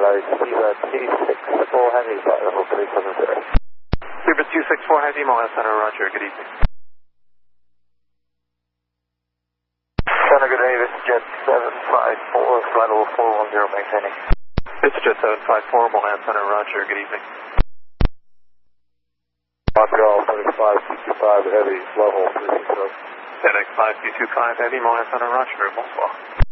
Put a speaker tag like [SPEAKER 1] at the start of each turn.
[SPEAKER 1] I see that 264 Heavy, flight level 370.
[SPEAKER 2] Service 264 Heavy, Moab Center, roger, good evening.
[SPEAKER 1] Center, good day, this is Jet 754, flight level 410, maintaining.
[SPEAKER 2] This is Jet 754, Moab Center, roger, good evening.
[SPEAKER 1] Montreal 75225 Heavy, level 360.
[SPEAKER 2] FedEx 5225 Heavy, Moab Center, roger, bonsoir.